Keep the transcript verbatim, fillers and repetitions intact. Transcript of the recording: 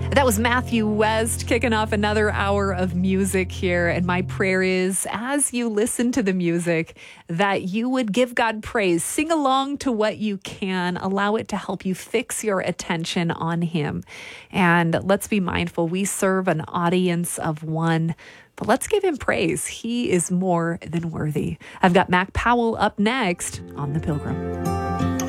That was Matthew West kicking off another hour of music here. And my prayer is, as you listen to the music, that you would give God praise. Sing along to what you can. Allow it to help you fix your attention on Him. And let's be mindful, we serve an audience of one. But let's give Him praise. He is more than worthy. I've got Mac Powell up next on The Pilgrim.